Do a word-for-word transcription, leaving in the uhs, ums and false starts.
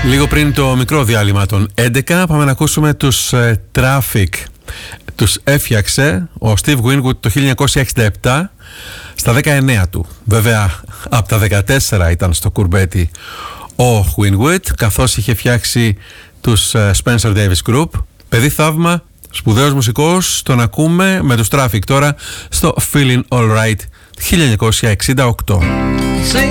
Λίγο πριν το μικρό διάλειμμα των έντεκα, πάμε να ακούσουμε τους ε, Traffic. Τους έφτιαξε ο Steve Winwood το χίλια εννιακόσια εξήντα επτά στα δεκαεννέα του. Βέβαια από τα δεκατέσσερα ήταν στο κουρμπέτι ο Winwood, καθώς είχε φτιάξει τους ε, Spencer Davis Group. Παιδί θαύμα, σπουδαίος μουσικός, τον ακούμε με τους Traffic τώρα στο Feeling Alright χίλια εννιακόσια εξήντα οκτώ.